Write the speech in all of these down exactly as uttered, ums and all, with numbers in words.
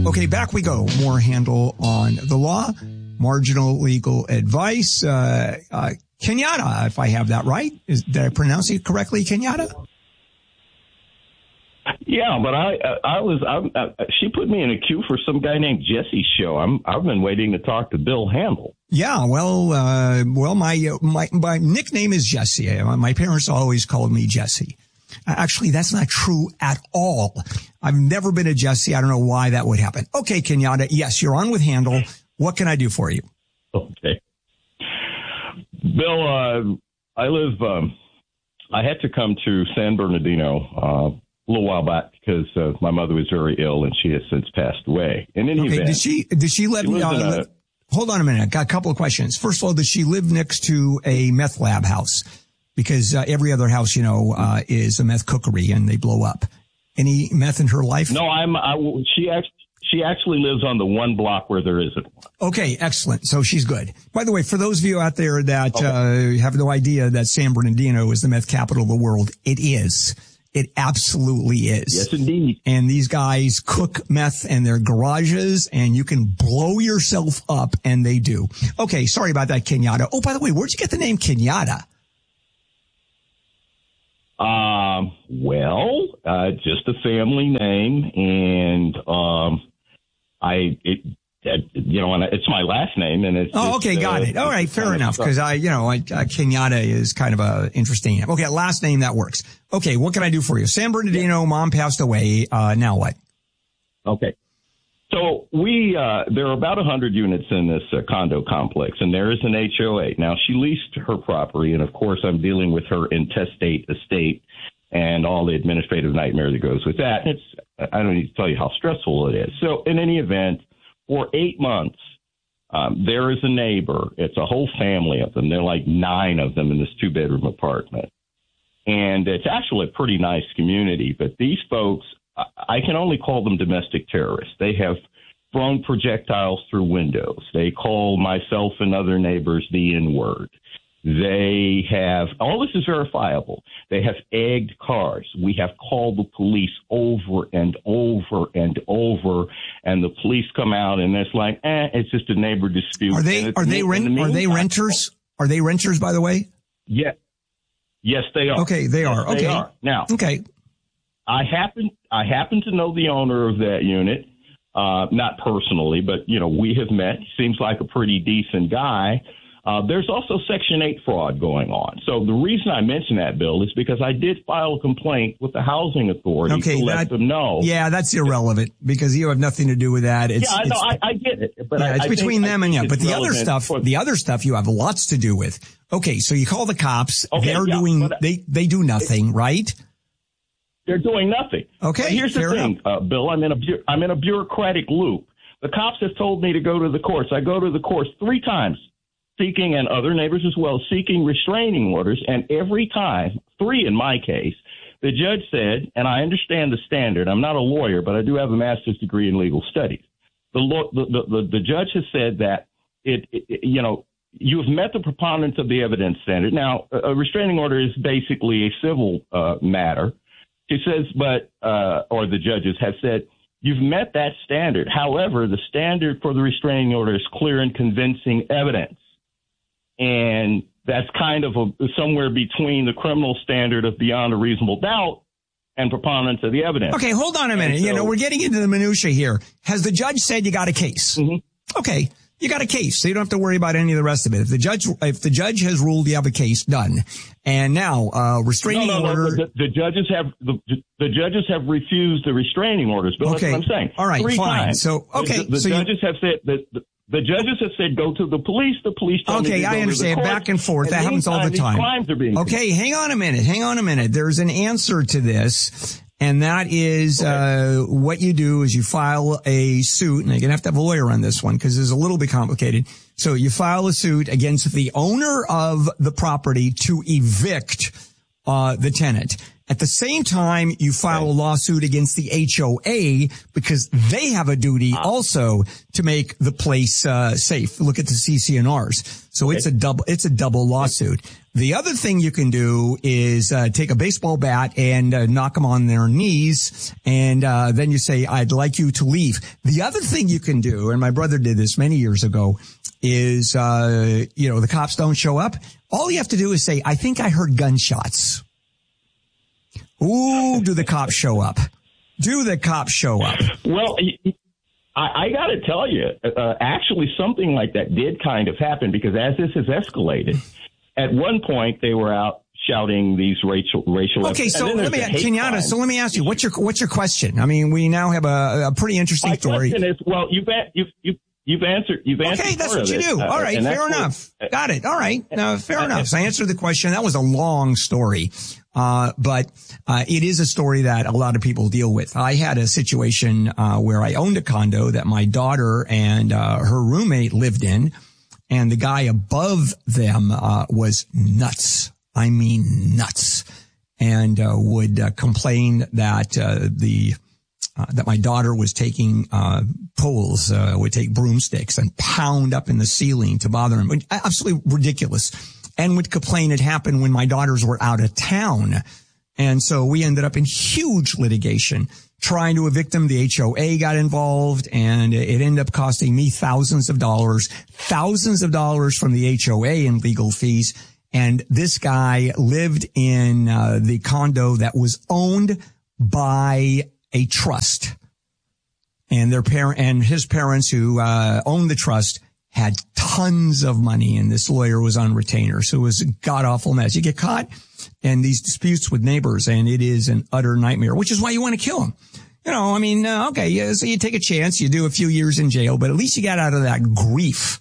Okay, back we go. More handle on the law, marginal legal advice. Uh, uh, Kenyatta, if I have that right. Is, did I pronounce it correctly, Kenyatta? Yeah, but I, I was, I, I, she put me in a queue for some guy named Jesse's show. I'm, I've been waiting to talk to Bill Handel. Yeah, well, uh, well, my, my, my nickname is Jesse. My parents always called me Jesse. Actually, that's not true at all. I've never been a Jesse. I don't know why that would happen. Okay, Kenyatta. Yes, you're on with Handel. What can I do for you? Okay. Bill, uh, I live, um, I had to come to San Bernardino, uh, a little while back because uh, my mother was very ill and she has since passed away. In any okay, event, did she, did she let me, uh, a, hold on a minute. I got a couple of questions. First of all, does she live next to a meth lab house? Because uh, every other house, you know, uh, is a meth cookery and they blow up. Any meth in her life? No, I'm, I, she actually, she actually lives on the one block where there isn't one. Okay, excellent. So she's good. By the way, for those of you out there that okay. uh, have no idea that San Bernardino is the meth capital of the world, it is. It absolutely is. Yes, indeed. And these guys cook meth in their garages, and you can blow yourself up, and they do. Okay, sorry about that, Kenyatta. Oh, by the way, where'd you get the name Kenyatta? Um, well, uh, just a family name, and um, I, it, it, you know, and it's my last name, and it's. Oh, okay, just, got uh, it. All right, fair enough, because I, you know, I, uh, Kenyatta is kind of a interesting name. Okay, last name that works. Okay, what can I do for you? San Bernardino, mom passed away. Uh, now what? Okay. So we, uh, there are about a hundred units in this uh, condo complex, and there is an H O A. Now, she leased her property, and of course, I'm dealing with her intestate estate and all the administrative nightmare that goes with that. And it's, I don't need to tell you how stressful it is. So in any event, for eight months, um, there is a neighbor. It's a whole family of them. There are like nine of them in this two-bedroom apartment. And it's actually a pretty nice community, but these folks, I can only call them domestic terrorists. They have thrown projectiles through windows. They call myself and other neighbors the N-word. They have, all this is verifiable. They have egged cars. We have called the police over and over and over, and the police come out and it's like, eh, it's just a neighbor dispute. Are they, are they rent, are they renters? Are they renters, by the way? Yeah. Yes, they are. Okay, they are. Yes, okay. They are. Now, okay. I happen I happen to know the owner of that unit, uh, not personally, but, you know, we have met. He seems like a pretty decent guy. Uh, there's also Section eight fraud going on. So the reason I mention that, Bill, is because I did file a complaint with the housing authority okay, to let that, them know. Yeah, that's irrelevant because you have nothing to do with that. It's, yeah, I know, it's, I, I get it. But yeah, I, it's I between think, them and you. But the other stuff, for, the other stuff you have lots to do with. Okay, so you call the cops. Okay, they're yeah, doing, but, uh, they, they do nothing, it, right? They're doing nothing. Okay, but here's the thing, uh, Bill. I'm in a I'm in a bureaucratic loop. The cops have told me to go to the courts. I go to the courts three times, seeking, and other neighbors as well, seeking restraining orders. And every time, three in my case, the judge said, and I understand the standard. I'm not a lawyer, but I do have a master's degree in legal studies. The the the, the, the judge has said that it, it you know. You've met the preponderance of the evidence standard. Now, a restraining order is basically a civil uh, matter. She says, but, uh, or the judges have said, you've met that standard. However, the standard for the restraining order is clear and convincing evidence. And that's kind of a, somewhere between the criminal standard of beyond a reasonable doubt and preponderance of the evidence. Okay, hold on a minute. So, you know, we're getting into the minutia here. Has the judge said you got a case? Mm-hmm. Okay. You got a case, so you don't have to worry about any of the rest of it. If the judge, if the judge has ruled you have a case, done. And now, uh, restraining no, no, order. No, the, the judges have the, the judges have refused the restraining orders. But okay. That's what I'm saying. All right, Three fine. Times. So, okay. The, the so judges you, have said that the, the judges have said go to the police. The police. Told okay, me to I go understand. To the Back and forth. and that happens all the time. These crimes are being okay, committed. hang on a minute. Hang on a minute. There's an answer to this. And that is, okay. uh, what you do is you file a suit, and you're going to have to have a lawyer on this one because it's a little bit complicated. So you file a suit against the owner of the property to evict, uh, the tenant. At the same time, you file a lawsuit against the H O A because they have a duty also to make the place, uh, safe. Look at the C C N Rs. So okay. it's a double, it's a double lawsuit. The other thing you can do is uh, take a baseball bat and uh, knock them on their knees, and uh, then you say, I'd like you to leave. The other thing you can do, and my brother did this many years ago, is, uh, you know, the cops don't show up. All you have to do is say, I think I heard gunshots. Ooh, do the cops show up? Do the cops show up? Well, I, I got to tell you, uh, actually something like that did kind of happen, because as this has escalated, at one point they were out shouting these racial racial. Okay, so let me, Kenyatta. So let me ask you, what's your what's your question? I mean, we now have a, a pretty interesting My story. question is, well, you've you've you've You've answered. You've answered. Okay, that's what you do. Uh, All right, fair enough. What, Got it. All right, no, fair uh, enough. So I answered the question. That was a long story, uh, but uh, it is a story that a lot of people deal with. I had a situation uh, where I owned a condo that my daughter and uh, her roommate lived in, and the guy above them uh, was nuts. I mean, nuts, and uh, would uh, complain that uh, the. Uh, that my daughter was taking uh poles, uh, would take broomsticks and pound up in the ceiling to bother him. Absolutely ridiculous. And would complain it happened when my daughters were out of town. And so we ended up in huge litigation trying to evict them. The H O A got involved, and it ended up costing me thousands of dollars, thousands of dollars from the H O A in legal fees. And this guy lived in uh, the condo that was owned by a trust, and their parent and his parents who uh owned the trust had tons of money, and this lawyer was on retainer. So it was a god awful mess. You get caught in these disputes with neighbors, and it is an utter nightmare, which is why you want to kill them. You know, I mean, uh, okay, yeah, so you take a chance, you do a few years in jail, but at least you got out of that grief.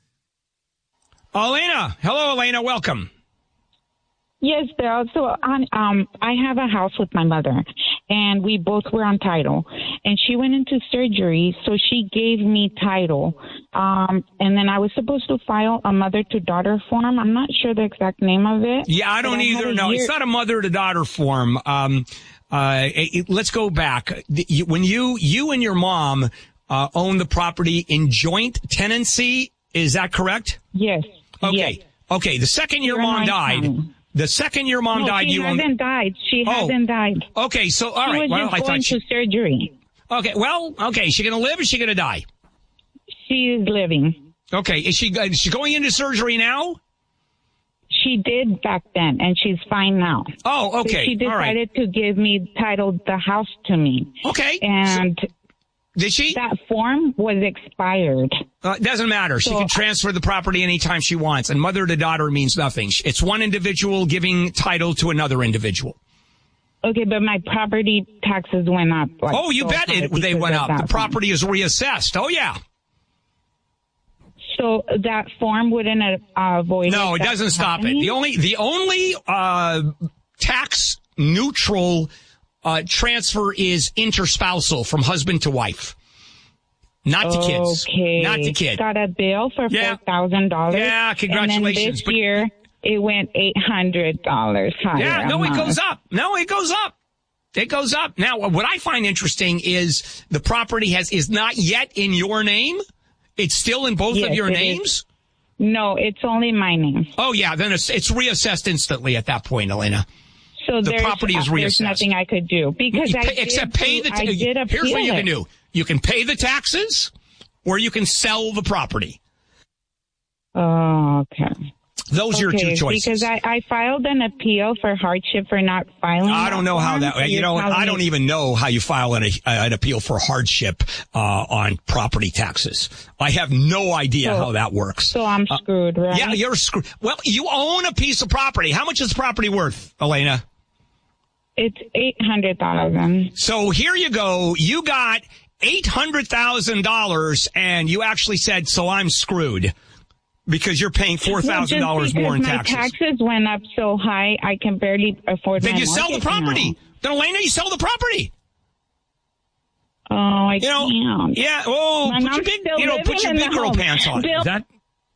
Elena. Hello, Elena. Welcome. Yes, Bill. So um, I have a house with my mother, and we both were on title. And she went into surgery, so she gave me title. Um, and then I was supposed to file a mother-to-daughter form. I'm not sure the exact name of it. Yeah, I don't either. No, year- it's not a mother-to-daughter form. Um, uh, it, let's go back. When you you and your mom uh, own the property in joint tenancy, is that correct? Yes. Okay. Yes. Okay. The second your mom died. County. The second your mom no, died, she you hasn't owned... died. She oh. hasn't died. Okay, so all she right. Was Well, just I going thought she... to surgery. Okay, well, okay. Is she going to live or is she going to die? She is living. Okay, is she is she going into surgery now? She did back then, and she's fine now. Oh, okay. So she decided all right. to give me title the house to me. Okay. And so, did she? That form was expired. Uh, it doesn't matter. So, she can transfer the property anytime she wants, and mother to daughter means nothing. It's one individual giving title to another individual. Okay, but my property taxes went up. Like, oh, you so bet it they went up. The property is reassessed. Oh, yeah. So that form wouldn't uh, avoid. No, it doesn't stop it. The only the only uh, tax neutral uh, transfer is interspousal from husband to wife, not to kids. Okay, not to kids. Got a bill for yeah. four thousand dollars. Yeah, congratulations. And then this but, year it went eight hundred dollars higher. Yeah, no, it goes up. No, it goes up. It goes up. Now, what I find interesting is the property has is not yet in your name. It's still in both yes, of your it names? Is. No, it's only my name. Oh, yeah. Then it's, it's reassessed instantly at that point, Elena. So the there's, property is uh, reassessed. There's nothing I could do because you I pay, did except pay the. I did appeal Here's what you it. can do: you can pay the taxes, or you can sell the property. Oh, okay. Those okay, are your two choices. Because I, I filed an appeal for hardship for not filing. I don't know how that. You know, I don't even know how you file an, an appeal for hardship uh, on property taxes. I have no idea so, how that works. So I'm screwed, uh, right? Yeah, you're screwed. Well, you own a piece of property. How much is the property worth, Elena? It's eight hundred thousand. So here you go. You got eight hundred thousand dollars, and you actually said, "So I'm screwed." Because you're paying four thousand dollars well, more in my taxes. My taxes went up so high, I can barely afford then my you sell the property. now. Then, Elena, you sell the property. Oh, I you know, can't. Yeah, oh, and put I'm your big, you know, put your big girl home. pants on. Bill- Is that,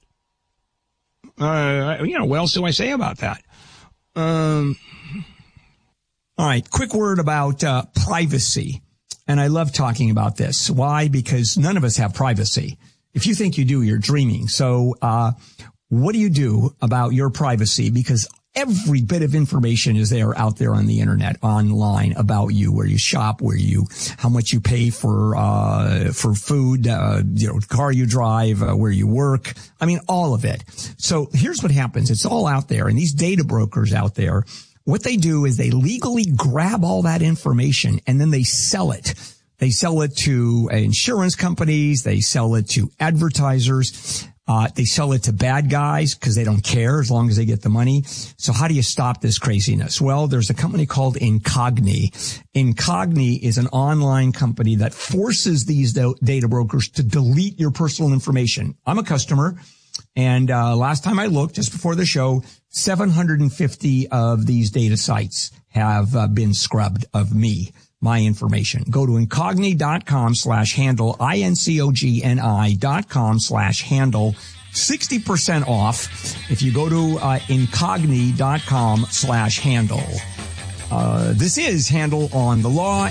uh, you know, what else do I say about that? Um, all right, quick word about uh, privacy. And I love talking about this. Why? Because none of us have privacy. If you think you do, you're dreaming. So, uh, what do you do about your privacy? Because every bit of information is there out there on the internet, online, about you, where you shop, where you, how much you pay for, uh, for food, uh, you know, car you drive, uh, where you work. I mean, all of it. So here's what happens. It's all out there. And these data brokers out there, what they do is they legally grab all that information and then they sell it. They sell it to insurance companies. They sell it to advertisers. Uh, they sell it to bad guys because they don't care as long as they get the money. So how do you stop this craziness? Well, there's a company called Incogni. Incogni is an online company that forces these data brokers to delete your personal information. I'm a customer, and uh last time I looked, just before the show, seven hundred fifty of these data sites have uh, been scrubbed of me. My information. Go to incogni.com slash handle, I N C O G N I dot com slash handle, sixty percent off if you go to uh, incogni.com slash handle. Uh, this is Handle on the Law.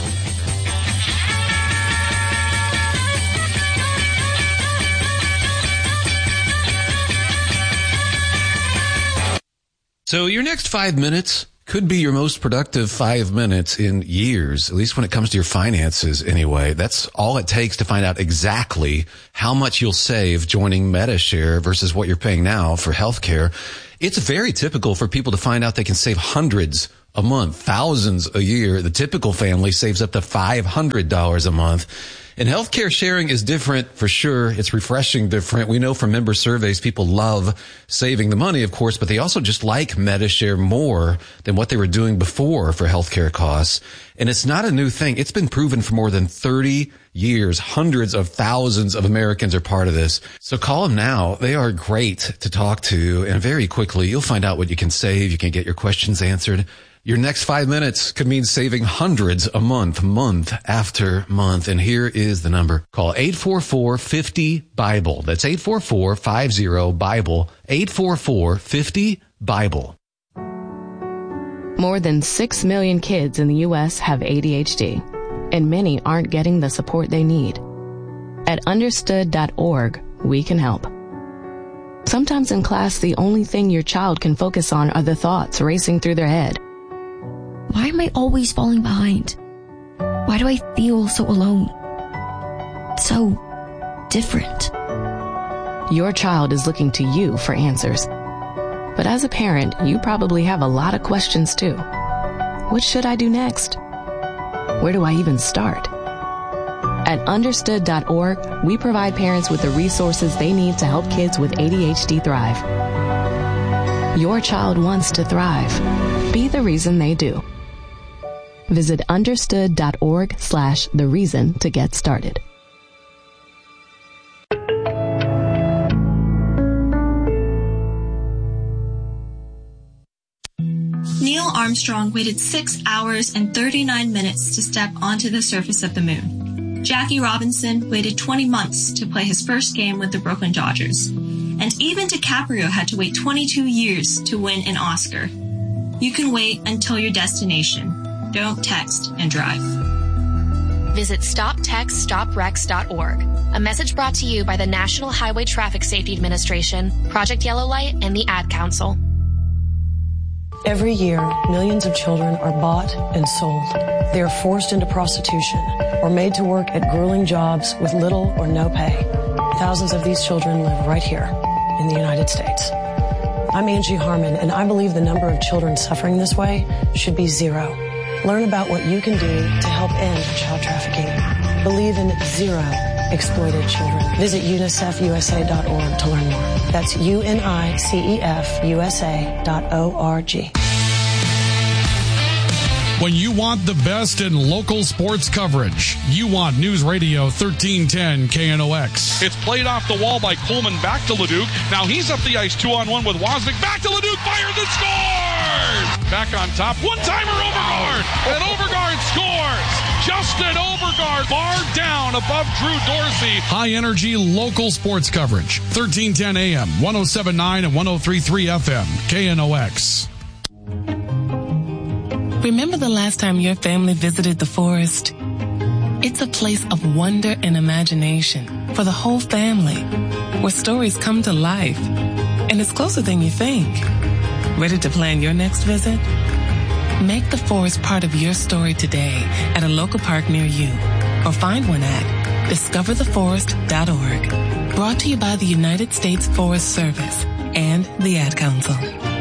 So your next five minutes could be your most productive five minutes in years, at least when it comes to your finances anyway. That's all it takes to find out exactly how much you'll save joining Medi-Share versus what you're paying now for healthcare. It's very typical for people to find out they can save hundreds a month, thousands a year. The typical family saves up to five hundred dollars a month. And healthcare sharing is different for sure. It's refreshing different. We know from member surveys, people love saving the money, of course, but they also just like Medi-Share more than what they were doing before for healthcare costs. And it's not a new thing. It's been proven for more than thirty years. Hundreds of thousands of Americans are part of this. So call them now. They are great to talk to. And very quickly, you'll find out what you can save. You can get your questions answered. Your next five minutes could mean saving hundreds a month, month after month. And here is the number. Call eight four four, five zero, BIBLE. That's eight four four, five zero, BIBLE. eight four four, five zero, BIBLE. More than six million kids in the U S have A D H D, and many aren't getting the support they need. At understood dot org, we can help. Sometimes in class, the only thing your child can focus on are the thoughts racing through their head. Why am I always falling behind? Why do I feel so alone? So different. Your child is looking to you for answers. But as a parent, you probably have a lot of questions too. What should I do next? Where do I even start? At understood dot org, we provide parents with the resources they need to help kids with A D H D thrive. Your child wants to thrive. Be the reason they do. Visit understood dot org slash the reason to get started. Neil Armstrong waited six hours and thirty-nine minutes to step onto the surface of the moon. Jackie Robinson waited twenty months to play his first game with the Brooklyn Dodgers. And even DiCaprio had to wait twenty-two years to win an Oscar. You can wait until your destination. Don't text and drive. Visit stop text stop wrecks dot org. A message brought to you by the National Highway Traffic Safety Administration, Project Yellow Light, and the Ad Council. Every year, millions of children are bought and sold. They are forced into prostitution or made to work at grueling jobs with little or no pay. Thousands of these children live right here in the United States. I'm Angie Harmon, and I believe the number of children suffering this way should be zero. Learn about what you can do to help end child trafficking. Believe in zero exploited children. Visit unicef u s a dot org to learn more. That's U N I C E F U S A dot O R G. When you want the best in local sports coverage, you want News Radio thirteen ten K N O X. It's played off the wall by Coleman back to Leduc. Now he's up the ice, two on one with Wozniak. Back to Leduc, fires and scores! Back on top, one-timer Overgaard, and Overgaard scores! Justin Overgaard barred down above Drew Dorsey. High-energy local sports coverage. thirteen ten A M, one oh seven point nine and one oh three point three F M, K N O X. Remember the last time your family visited the forest? It's a place of wonder and imagination for the whole family, where stories come to life. And it's closer than you think. Ready to plan your next visit? Make the forest part of your story today at a local park near you, or find one at discover the forest dot org. Brought to you by the United States Forest Service and the Ad Council.